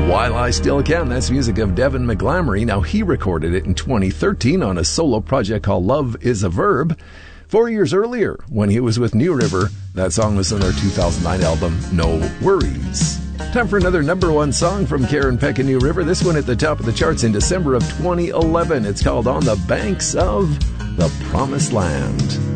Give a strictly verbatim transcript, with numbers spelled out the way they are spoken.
While I Still Can. That's music of Devin McGlamory. Now, he recorded it in twenty thirteen on a solo project called Love is a Verb. Four years earlier, when he was with New River, that song was on their two thousand nine album, No Worries. Time for another number one song from Karen Peck and New River. This one at the top of the charts in December of twenty eleven. It's called On the Banks of the Promised Land.